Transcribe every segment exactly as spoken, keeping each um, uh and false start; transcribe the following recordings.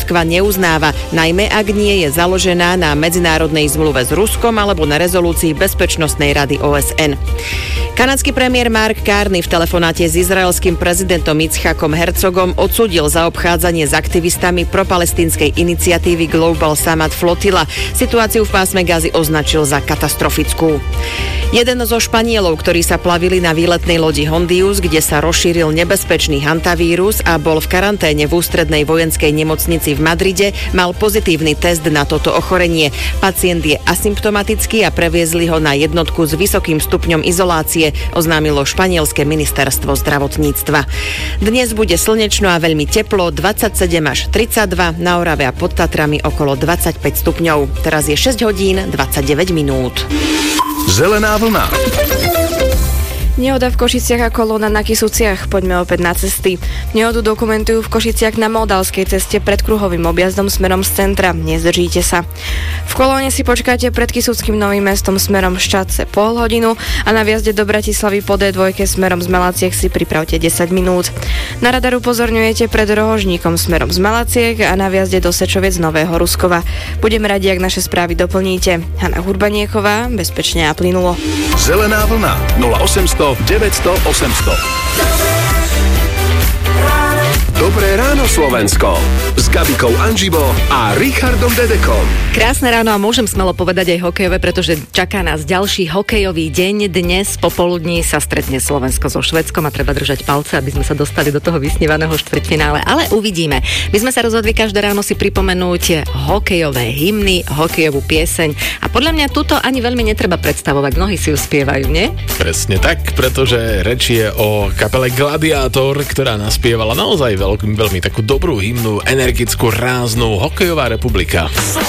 Moskva neuznáva, najmä ak nie je založená na medzinárodnej zmluve s Ruskom alebo na rezolúcii Bezpečnostnej rady ó es en. Kanadský premiér Mark Carney v telefonáte s izraelským prezidentom Yitzhakom Herzogom odsúdil zaobchádzanie s aktivistami propalestínskej iniciatívy Global Summit Flotilla. Situáciu v pásme Gazy označil za katastrofickú. Jeden zo Španielov, ktorí sa plavili na výletnej lodi Hondius, kde sa rozšíril nebezpečný hantavírus a bol v karanténe v ústrednej vojenskej nemocnici v Madride, mal pozitívny test na toto ochorenie. Pacient je asymptomatický a previezli ho na jednotku s vysokým stupňom izolácie, oznámilo španielske ministerstvo zdravotníctva. Dnes bude slnečno a veľmi teplo, dvadsaťsedem až tridsaťdva, na Orave a pod Tatrami okolo dvadsaťpäť stupňov. Teraz je šesť hodín dvadsaťdeväť minút. Zelená vlna. Nehoda v Košiciach a kolóna na Kysuciach. Poďme opäť na cesty. Nehodu dokumentujú v Košiciach na Moldavskej ceste pred kruhovým objazdom smerom z centra. Nezdržíte sa. V kolóne si počkáte pred Kysuckým Novým Mestom smerom Ščadce pol hodinu a na viazde do Bratislavy po dé dva smerom z Malaciek si pripravte desať minút. Na radar upozorňujete pred Rohožníkom smerom z Malaciek a na viazde do Sečoviec Nového Ruskova. Budem radi, ak naše správy doplníte. Hanna Hurbanieková, bezpečne a plynulo. Zelená vlna nula osemsto deväťsto osemsto. Dobré ráno Slovensko s Gabikou Anžibo a Richardom Dedekom. Krásne ráno a môžem smelo povedať aj hokejové, pretože čaká nás ďalší hokejový deň. Dnes popoludní sa stretne Slovensko so Švédskom a treba držať palce, aby sme sa dostali do toho vysnívaného štvrťfinále. Ale uvidíme. My sme sa rozhodli každé ráno si pripomenúť hokejové hymny, hokejovú pieseň a podľa mňa túto ani veľmi netreba predstavovať. Mnohí si ju spievajú, nie? Presne tak, pretože reč je o kapele Gladiátor, ktorá naspievala naozaj veľmi veľmi takú dobrú hymnu, energickú, ráznu Hokejová republika.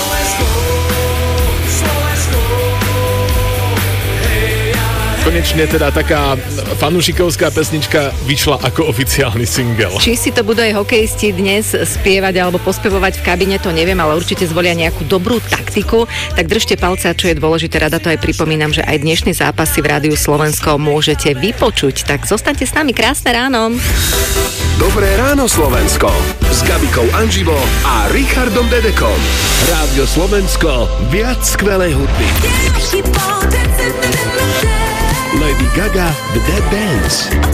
Konečne teda taká fanúšikovská pesnička vyšla ako oficiálny single. Či si to budú aj hokejisti dnes spievať alebo pospevovať v kabine, to neviem, ale určite zvolia nejakú dobrú taktiku, tak držte palce a čo je dôležité, rada to aj pripomínam, že aj dnešný zápasy v Rádiu Slovensko môžete vypočuť, tak zostaňte s nami, krásne ráno. Dobré ráno Slovensko s Gabikou Anžibo a Richardom Dedekom. Rádio Slovensko, viac skvelej hudby. Lady Gaga, The Dead Dance.